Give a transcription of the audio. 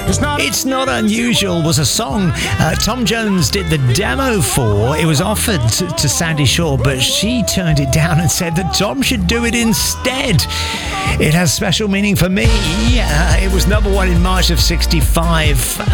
It's Not Unusual was a song Tom Jones did the demo for. It was offered to Sandy Shaw, but she turned it down and said that Tom should do it instead. It has special meaning for me. It was number one in March of '65.